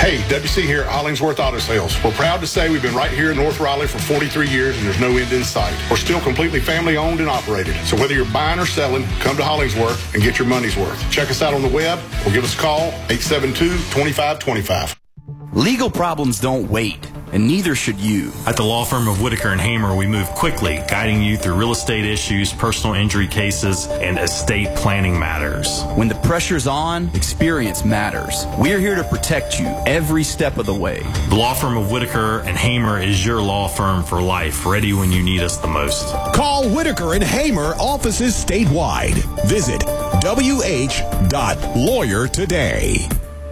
Hey, WC here at Hollingsworth Auto Sales. We're proud to say we've been right here in North Raleigh for 43 years and there's no end in sight. We're still completely family owned and operated. So whether you're buying or selling, come to Hollingsworth and get your money's worth. Check us out on the web or give us a call, 872-2525. Legal problems don't wait, and neither should you. At the law firm of Whitaker and Hamer, we move quickly, guiding you through real estate issues, personal injury cases, and estate planning matters. When the pressure's on, experience matters. We're here to protect you every step of the way. The law firm of Whitaker and Hamer is your law firm for life, ready when you need us the most. Call Whitaker and Hamer offices statewide. Visit wh.lawyer today.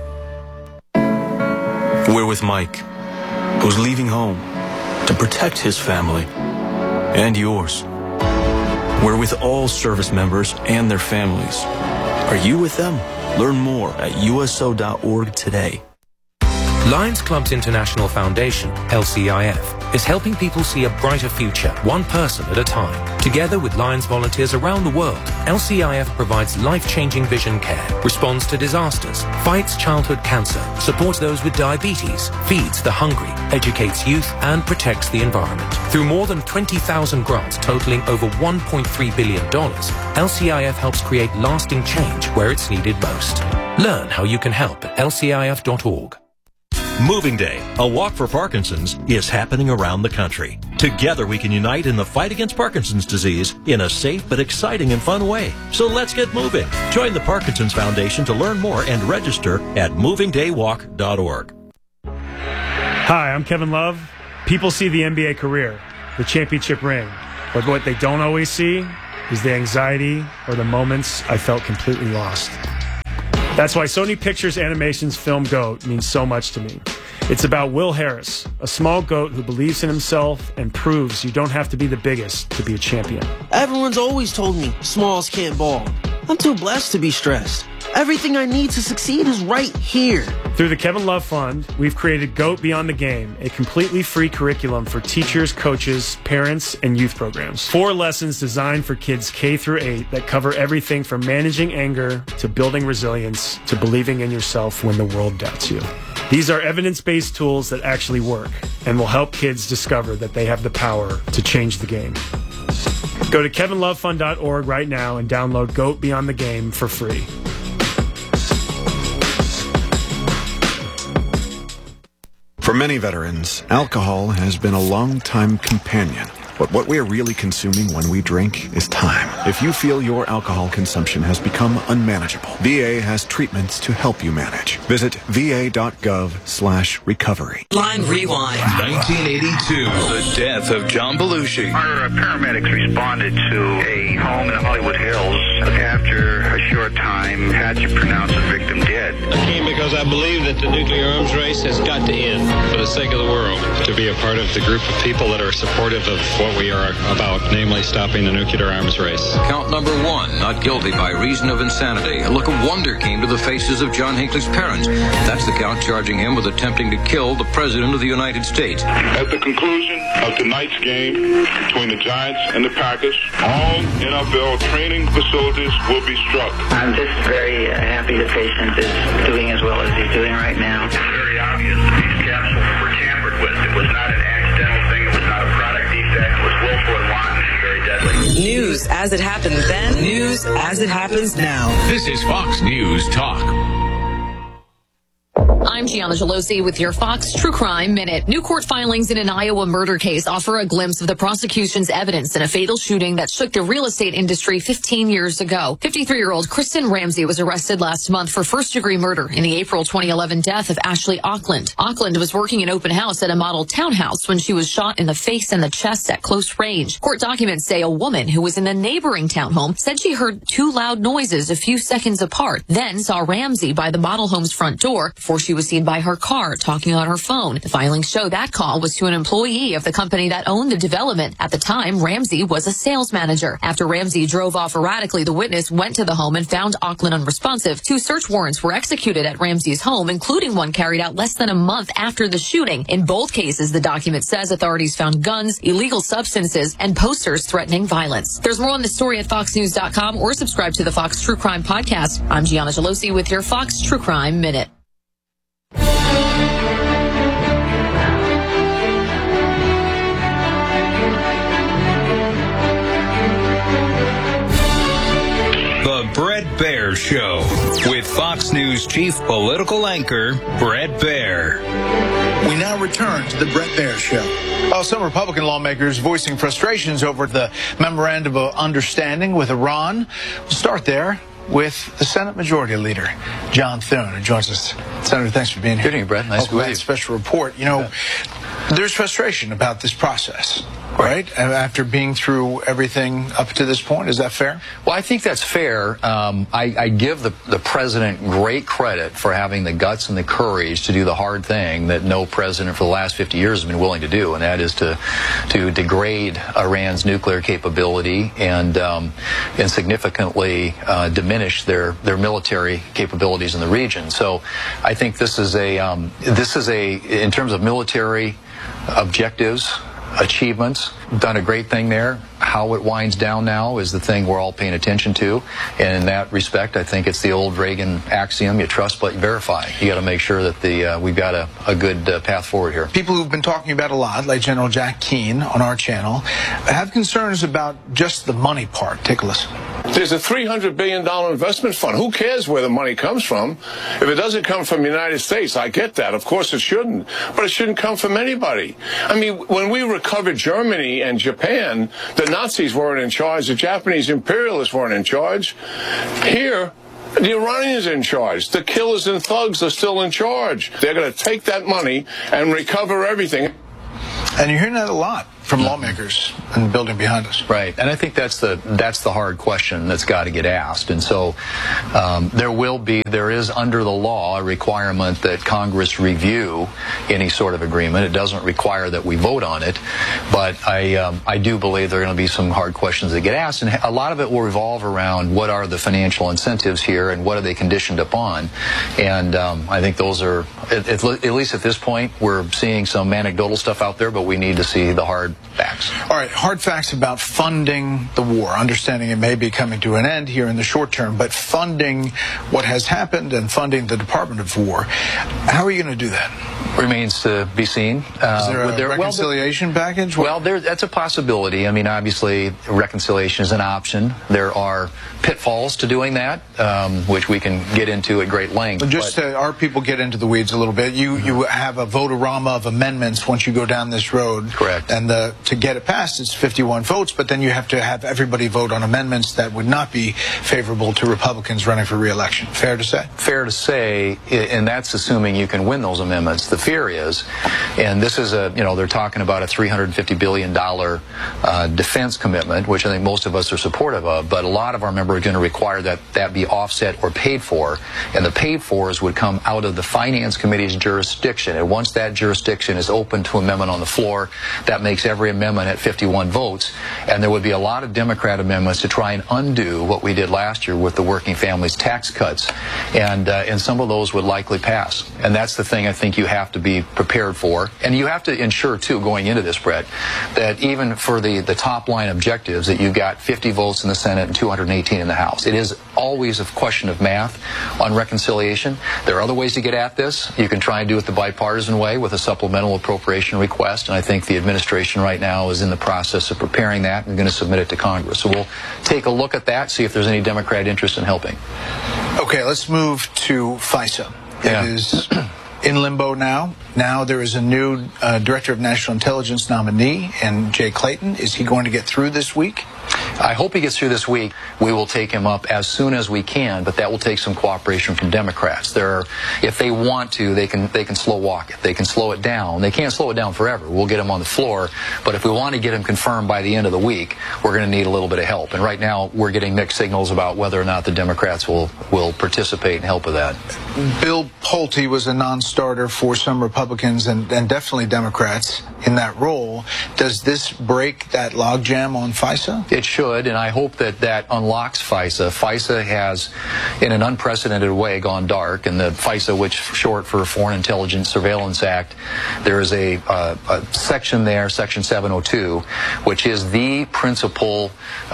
We're with Mike, who's leaving home to protect his family and yours. We're with all service members and their families. Are you with them? Learn more at uso.org today. Lions Clubs International Foundation, LCIF, is helping people see a brighter future, one person at a time. Together with Lions volunteers around the world, LCIF provides life-changing vision care, responds to disasters, fights childhood cancer, supports those with diabetes, feeds the hungry, educates youth, and protects the environment. Through more than 20,000 grants totaling over $1.3 billion, LCIF helps create lasting change where it's needed most. Learn how you can help at lcif.org. Moving Day, a walk for Parkinson's, is happening around the country. Together we can unite in the fight against Parkinson's disease in a safe but exciting and fun way. So let's get moving. Join the Parkinson's Foundation to learn more and register at movingdaywalk.org. Hi, I'm Kevin Love. People see the NBA career, the championship ring, but what they don't always see is the anxiety or the moments I felt completely lost. That's why Sony Pictures Animation's film GOAT means so much to me. It's about Will Harris, a small goat who believes in himself and proves you don't have to be the biggest to be a champion. Everyone's always told me smalls can't ball. I'm too blessed to be stressed. Everything I need to succeed is right here. Through the Kevin Love Fund, we've created GOAT Beyond the Game, a completely free curriculum for teachers, coaches, parents, and youth programs. 4 lessons designed for kids K through 8 that cover everything from managing anger to building resilience to believing in yourself when the world doubts you. These are evidence-based tools that actually work and will help kids discover that they have the power to change the game. Go to kevinlovefund.org right now and download GOAT Beyond the Game for free. For many veterans, alcohol has been a long-time companion. But what we are really consuming when we drink is time. If you feel your alcohol consumption has become unmanageable, VA has treatments to help you manage. Visit va.gov/recovery. Line Rewind. 1982, the death of John Belushi. Our paramedics responded to a home in the Hollywood Hills. After a short time, had to pronounce the victim dead. I came because I believe that the nuclear arms race has got to end for the sake of the world. To be a part of the group of people that are supportive of what we are about, namely stopping the nuclear arms race. Count number 1, not guilty by reason of insanity. A look of wonder came to the faces of John Hinckley's parents. That's the count charging him with attempting to kill the President of the United States. At the conclusion of tonight's game between the Giants and the Packers, all NFL training facilities will be struck. I'm just very happy the patient is doing as well as he's doing right now. It's very obvious these capsules were tampered with. It was not an accidental thing. It was not a product defect. It was willful and wanton and very deadly. News as it happened then, news as it happens now. This is Fox News Talk. I'm Gianna Gelosi with your Fox True Crime Minute. New court filings in an Iowa murder case offer a glimpse of the prosecution's evidence in a fatal shooting that shook the real estate industry 15 years ago. 53-year-old Kristen Ramsey was arrested last month for first-degree murder in the April 2011 death of Ashley Auckland. Auckland was working an open house at a model townhouse when she was shot in the face and the chest at close range. Court documents say a woman who was in the neighboring townhome said she heard 2 loud noises a few seconds apart, then saw Ramsey by the model home's front door before she was seen by her car talking on her phone. The filings show that call was to an employee of the company that owned the development. At the time, Ramsey was a sales manager. After Ramsey drove off erratically, the witness went to the home and found Auckland unresponsive. 2 search warrants were executed at Ramsey's home, including one carried out less than a month after the shooting. In both cases, the document says authorities found guns, illegal substances, and posters threatening violence. There's more on the story at foxnews.com or subscribe to the Fox True Crime Podcast. I'm Gianna Gelosi with your Fox True Crime Minute. Fox News chief political anchor, Bret Baier. We now return to the Bret Baier Show. Well, some Republican lawmakers voicing frustrations over the memorandum of understanding with Iran. We'll start there with the Senate Majority Leader, John Thune, who joins us. Senator, thanks for being here. Good evening, Brett. Nice to be with you. Special report. You know, there's frustration about this process, right? After being through everything up to this point, is that fair? Well, I think that's fair. I give the president great credit for having the guts and the courage to do the hard thing that no president for the last 50 years has been willing to do, and that is to degrade Iran's nuclear capability and significantly diminish their military capabilities in the region. So I think this is in terms of military objectives, achievements, done a great thing there. How it winds down now is the thing we're all paying attention to. And in that respect, I think it's the old Reagan axiom, you trust but you verify. You got to make sure that we've got a good path forward here. People who've been talking about a lot, like General Jack Keane on our channel, have concerns about just the money part. Take a listen. There's a $300 billion investment fund. Who cares where the money comes from? If it doesn't come from the United States, I get that. Of course it shouldn't. But it shouldn't come from anybody. I mean, when we recovered Germany and Japan, the Nazis weren't in charge. The Japanese imperialists weren't in charge. Here, the Iranians are in charge. The killers and thugs are still in charge. They're going to take that money and recover everything. And you're hearing that a lot from lawmakers in the building behind us. Right, and I think that's the hard question that's got to get asked. And so there is under the law a requirement that Congress review any sort of agreement. It doesn't require that we vote on it, but I do believe there are going to be some hard questions that get asked, and a lot of it will revolve around what are the financial incentives here and what are they conditioned upon. And I think those are, at least at this point, we're seeing some anecdotal stuff out there, but we need to see the hard facts. All right, hard facts about funding the war, understanding it may be coming to an end here in the short term, but funding what has happened and funding the Department of War. How are you going to do that? Remains to be seen. Is there a reconciliation package? Well, that's a possibility. I mean, obviously, reconciliation is an option. There are pitfalls to doing that, which we can get into at great length. Just to our people get into the weeds a little bit, you have a vote-a-rama of amendments once you go down this road. Correct. And to get it passed, it's 51 votes, but then you have to have everybody vote on amendments that would not be favorable to Republicans running for re-election. Fair to say? Fair to say, and that's assuming you can win those amendments. The fear is, and this is they're talking about a $350 billion defense commitment, which I think most of us are supportive of, but a lot of our members are going to require that be offset or paid for, and the paid fors would come out of the Finance Committee's jurisdiction. And once that jurisdiction is open to amendment on the floor, that makes every amendment at 51 votes, and there would be a lot of Democrat amendments to try and undo what we did last year with the working families tax cuts, and some of those would likely pass. And that's the thing I think you have to be prepared for, and you have to ensure too, going into this, Brett, that even for the top line objectives, that you've got 50 votes in the Senate and 218 in the House. It is always a question of math on reconciliation. There are other ways to get at this. You can try and do it the bipartisan way with a supplemental appropriation request, and I think the administration right now is in the process of preparing that and going to submit it to Congress. So we'll take a look at that, see if there's any Democrat interest in helping. Okay, let's move to FISA. It is in limbo now. Now there is a new Director of National Intelligence nominee, and Jay Clayton. Is he going to get through this week? I hope he gets through this week. We will take him up as soon as we can, but that will take some cooperation from Democrats. If they want to, they can slow walk it. They can slow it down. They can't slow it down forever. We'll get him on the floor, but if we want to get him confirmed by the end of the week, we're going to need a little bit of help. And right now, we're getting mixed signals about whether or not the Democrats will participate and help with that. Bill Pulte was a non-starter for some Republicans and definitely Democrats in that role. Does this break that logjam on FISA? It should, and I hope that unlocks FISA. FISA has, in an unprecedented way, gone dark, and the FISA, which short for Foreign Intelligence Surveillance Act, there is a section there, Section 702, which is the principal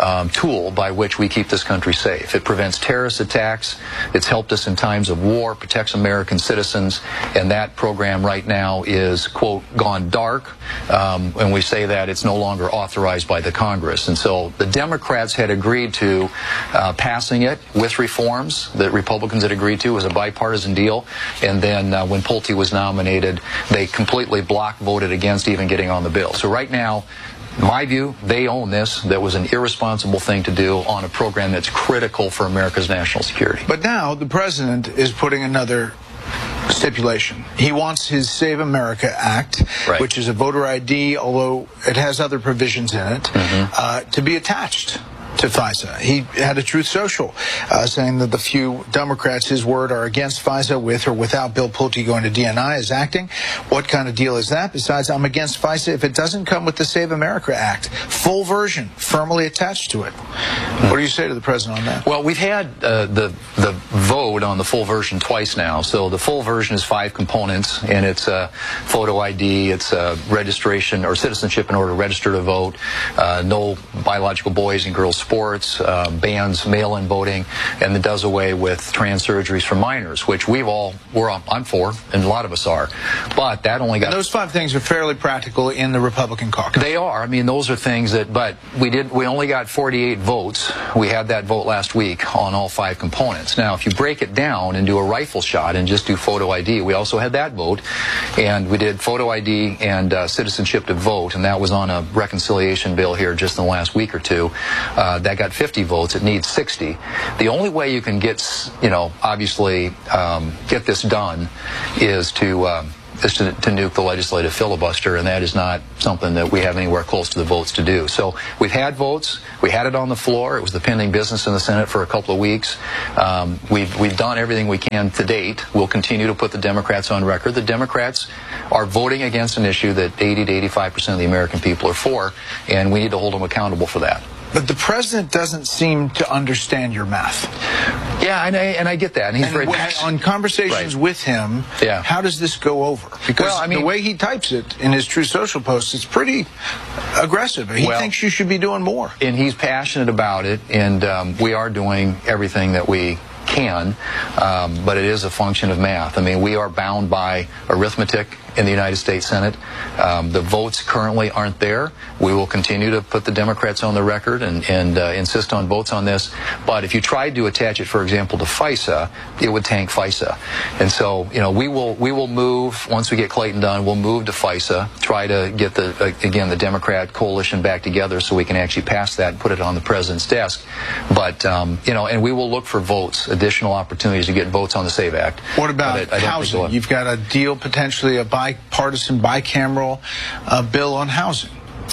tool by which we keep this country safe. It prevents terrorist attacks. It's helped us in times of war, protects American citizens, and that program right now is, quote, gone dark, and we say that it's no longer authorized by the Congress. And so the Democrats had agreed to passing it with reforms that Republicans had agreed to. It was a bipartisan deal. And then when Pulte was nominated, they completely block voted against even getting on the bill. So right now, in my view, they own this. That was an irresponsible thing to do on a program that's critical for America's national security. But now the president is putting another stipulation. He wants his Save America Act, which is a voter ID, although it has other provisions in it, to be attached to FISA. He had a Truth Social saying that the few Democrats, his word, are against FISA with or without Bill Pulte going to DNI as acting. What kind of deal is that? Besides, I'm against FISA if it doesn't come with the Save America Act. Full version, firmly attached to it. What do you say to the president on that? Well, we've had the vote on the full version twice now. So the full version is 5 components, and it's photo ID, it's registration or citizenship in order to register to vote, no biological boys and girls sports, bans mail-in voting, and it does away with trans surgeries for minors, which I'm for, and a lot of us are. But that only got... And those 5 things are fairly practical in the Republican caucus. They are. I mean, those are things that, but we only got 48 votes. We had that vote last week on all 5 components. Now, if you break it down and do a rifle shot and just do photo ID, we also had that vote, and we did photo ID and citizenship to vote, and that was on a reconciliation bill here just in the last week or two. That got 50 votes. It needs 60. The only way you can get, obviously, get this done is to nuke the legislative filibuster, and that is not something that we have anywhere close to the votes to do. So we've had votes. We had it on the floor. It was the pending business in the Senate for a couple of weeks. We've done everything we can to date. We'll continue to put the Democrats on record. The Democrats are voting against an issue that 80 to 85% of the American people are for, and we need to hold them accountable for that. But the president doesn't seem to understand your math. Yeah, and I get that. And he's very on conversations with him, how does this go over? Because the way he types it in his Truth Social posts, it's pretty aggressive. He thinks you should be doing more. And he's passionate about it, and we are doing everything that we can, but it is a function of math. I mean, we are bound by arithmetic in the United States Senate. The votes currently aren't there. We will continue to put the Democrats on the record and insist on votes on this. But if you tried to attach it, for example, to FISA, it would tank FISA. And so, we will move, once we get Clayton done, we'll move to FISA, try to get the Democrat coalition back together so we can actually pass that and put it on the president's desk. But, and we will look for votes, additional opportunities to get votes on the SAVE Act. What about housing? You've got a deal, potentially a bipartisan, bicameral bill on housing.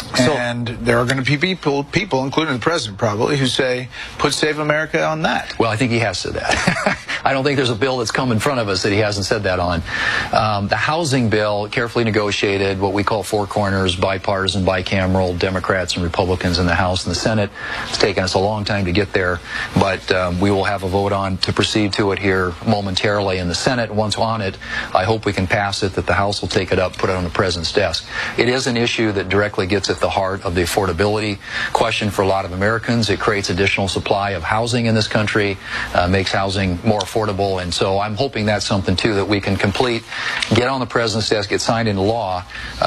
And there are going to be people, including the president probably, who say, put Save America on that. Well, I think he has said that. I don't think there's a bill that's come in front of us that he hasn't said that on. The housing bill, carefully negotiated, what we call 4 corners, bipartisan, bicameral, Democrats and Republicans in the House and the Senate. It's taken us a long time to get there, but we will have a vote on to proceed to it here momentarily in the Senate. Once on it, I hope we can pass it, that the House will take it up, put it on the president's desk. It is an issue that directly gets at the heart of the affordability question for a lot of Americans. It creates additional supply of housing in this country, makes housing more affordable, and so I'm hoping that's something too that we can complete, get on the president's desk, get signed into law,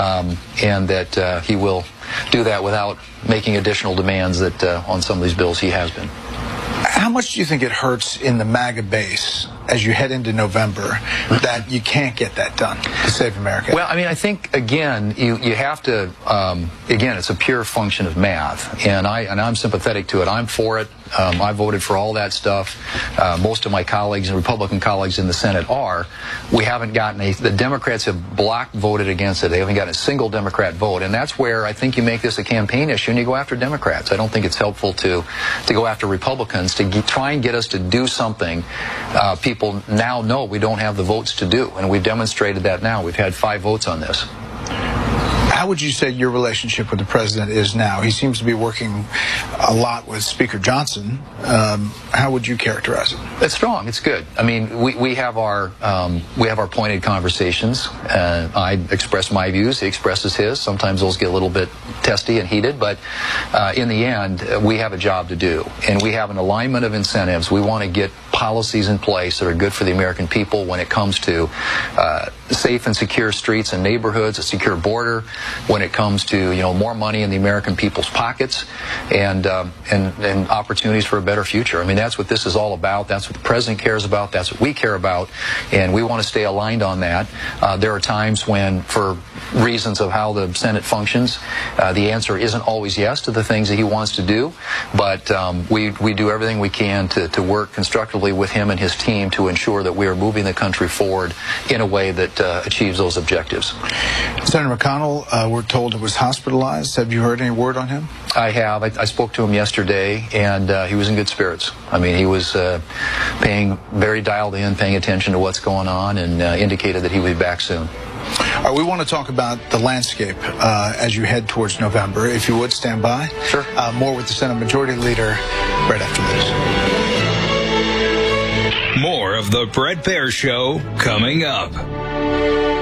and that he will do that without making additional demands that on some of these bills he has been. How much do you think it hurts in the MAGA base as you head into November that you can't get that done to Save America? Well, I mean, I think, again, you have to, again, it's a pure function of math, and I'm sympathetic to it. I'm for it. I voted for all that stuff. Most of my colleagues and Republican colleagues in the Senate are. We haven't gotten the Democrats have block voted against it. They haven't gotten a single Democrat vote, and that's where I think you make this a campaign issue and you go after Democrats. I don't think it's helpful to go after Republicans to try and get us to do something people now know we don't have the votes to do, and we've demonstrated that now. We've had 5 votes on this. How would you say your relationship with the president is now? He seems to be working a lot with Speaker Johnson. How would you characterize it? It's strong. It's good. I mean, we have our pointed conversations. I express my views. He expresses his. Sometimes those get a little bit testy and heated, but in the end, we have a job to do, and we have an alignment of incentives. We want to get policies in place that are good for the American people when it comes to safe and secure streets and neighborhoods, a secure border, when it comes to more money in the American people's pockets, and opportunities for a better future. I mean, that's what this is all about. That's what the president cares about. That's what we care about, and we want to stay aligned on that. There are times when, for reasons of how the Senate functions, the answer isn't always yes to the things that he wants to do, but we do everything we can to work constructively with him and his team to ensure that we are moving the country forward in a way that achieves those objectives. Senator McConnell, we're told, was hospitalized. Have you heard any word on him? I have. I spoke to him yesterday, and he was in good spirits. I mean, he was very dialed in, paying attention to what's going on, and indicated that he would be back soon. We want to talk about the landscape as you head towards November. If you would, stand by. Sure. More with the Senate Majority Leader right after this. More of the Bret Baier Show coming up.